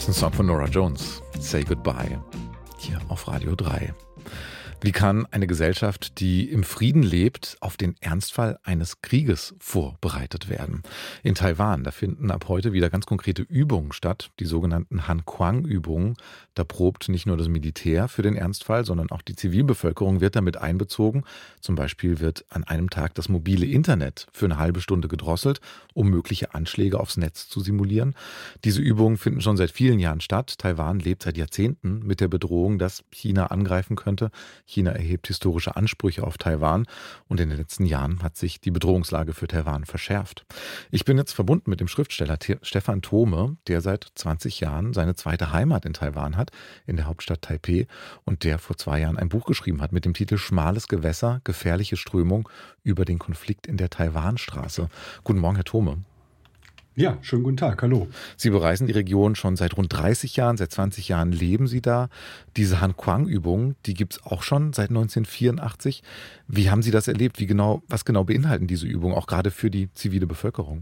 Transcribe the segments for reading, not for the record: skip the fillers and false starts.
ein Song von Norah Jones, Say Goodbye, hier auf Radio 3. Wie kann eine Gesellschaft, die im Frieden lebt, auf den Ernstfall eines Krieges vorbereitet werden? In Taiwan, da finden ab heute wieder ganz konkrete Übungen statt, die sogenannten Han-Kuang-Übungen. Da probt nicht nur das Militär für den Ernstfall, sondern auch die Zivilbevölkerung wird damit einbezogen. Zum Beispiel wird an einem Tag das mobile Internet für eine halbe Stunde gedrosselt, um mögliche Anschläge aufs Netz zu simulieren. Diese Übungen finden schon seit vielen Jahren statt. Taiwan lebt seit Jahrzehnten mit der Bedrohung, dass China angreifen könnte. China erhebt historische Ansprüche auf Taiwan und in den letzten Jahren hat sich die Bedrohungslage für Taiwan verschärft. Ich bin jetzt verbunden mit dem Schriftsteller Stefan Thome, der seit 20 Jahren seine zweite Heimat in Taiwan hat, in der Hauptstadt Taipeh, und der vor 2 Jahren ein Buch geschrieben hat mit dem Titel Schmales Gewässer, gefährliche Strömung über den Konflikt in der Taiwanstraße. Guten Morgen, Herr Thome. Ja, schönen guten Tag, hallo. Sie bereisen die Region schon seit rund 30 Jahren, seit 20 Jahren leben Sie da. Diese Han-Kuang-Übungen, die gibt es auch schon seit 1984. Wie haben Sie das erlebt? Was genau beinhalten diese Übungen, auch gerade für die zivile Bevölkerung?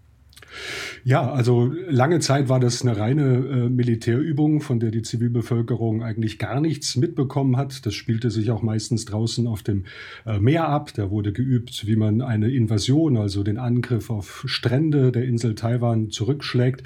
Ja, also lange Zeit war das eine reine Militärübung, von der die Zivilbevölkerung eigentlich gar nichts mitbekommen hat. Das spielte sich auch meistens draußen auf dem Meer ab. Da wurde geübt, wie man eine Invasion, also den Angriff auf Strände der Insel Taiwan zurückschlägt.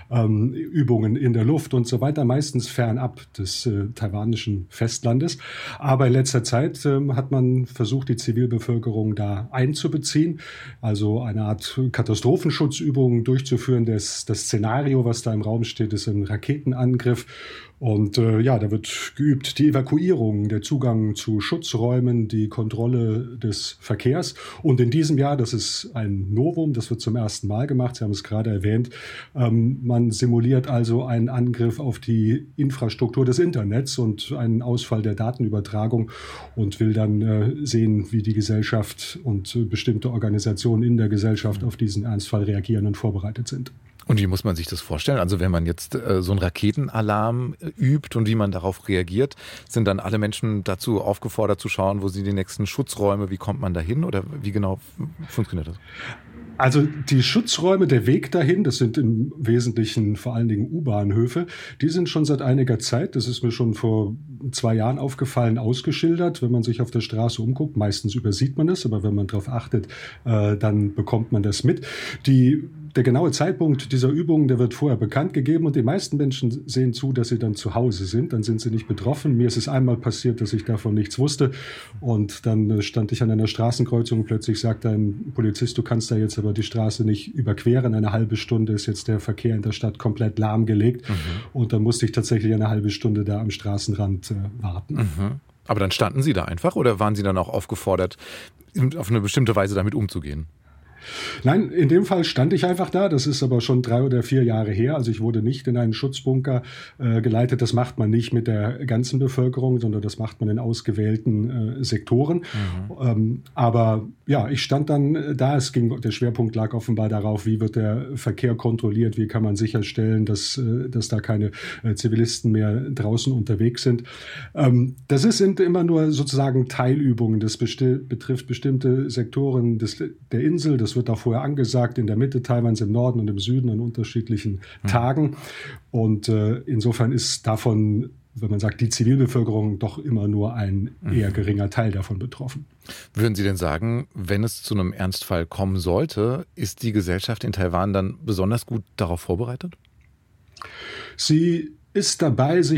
Übungen in der Luft und so weiter, meistens fernab des taiwanischen Festlandes. Aber in letzter Zeit hat man versucht, die Zivilbevölkerung da einzubeziehen, also eine Art Katastrophenschutzübung durchzuführen. Das Szenario, was da im Raum steht, ist ein Raketenangriff. Und da wird geübt die Evakuierung, der Zugang zu Schutzräumen, die Kontrolle des Verkehrs. Und in diesem Jahr, das ist ein Novum, das wird zum ersten Mal gemacht, Sie haben es gerade erwähnt, man simuliert also einen Angriff auf die Infrastruktur des Internets und einen Ausfall der Datenübertragung und will dann sehen, wie die Gesellschaft und bestimmte Organisationen in der Gesellschaft auf diesen Ernstfall reagieren und vorbereitet sind. Und wie muss man sich das vorstellen? Also wenn man jetzt so einen Raketenalarm übt und wie man darauf reagiert, sind dann alle Menschen dazu aufgefordert zu schauen, wo sind die nächsten Schutzräume, wie kommt man da hin oder wie genau funktioniert das? Also die Schutzräume, der Weg dahin, das sind im Wesentlichen vor allen Dingen U-Bahnhöfe, die sind schon seit einiger Zeit, das ist mir schon vor 2 Jahren aufgefallen, ausgeschildert. Wenn man sich auf der Straße umguckt, meistens übersieht man es, aber wenn man darauf achtet, dann bekommt man das mit. Der genaue Zeitpunkt dieser Übung, der wird vorher bekannt gegeben und die meisten Menschen sehen zu, dass sie dann zu Hause sind. Dann sind sie nicht betroffen. Mir ist es einmal passiert, dass ich davon nichts wusste und dann stand ich an einer Straßenkreuzung und plötzlich sagte ein Polizist, du kannst da jetzt aber die Straße nicht überqueren. Eine halbe Stunde ist jetzt der Verkehr in der Stadt komplett lahmgelegt. Und dann musste ich tatsächlich eine halbe Stunde da am Straßenrand warten. Aber dann standen Sie da einfach oder waren Sie dann auch aufgefordert, auf eine bestimmte Weise damit umzugehen? Nein, in dem Fall stand ich einfach da. Das ist aber schon 3 oder 4 Jahre her. Also ich wurde nicht in einen Schutzbunker geleitet. Das macht man nicht mit der ganzen Bevölkerung, sondern das macht man in ausgewählten Sektoren. Aber ja, ich stand dann da. Der Schwerpunkt lag offenbar darauf, wie wird der Verkehr kontrolliert, wie kann man sicherstellen, dass da keine Zivilisten mehr draußen unterwegs sind. Sind immer nur sozusagen Teilübungen. Das betrifft bestimmte Sektoren der Insel. Das wird auch vorher angesagt, in der Mitte Taiwans, im Norden und im Süden an unterschiedlichen Tagen. Und insofern ist davon, wenn man sagt, die Zivilbevölkerung doch immer nur ein eher geringer Teil davon betroffen. Würden Sie denn sagen, wenn es zu einem Ernstfall kommen sollte, ist die Gesellschaft in Taiwan dann besonders gut darauf vorbereitet? Sie ist dabei, sich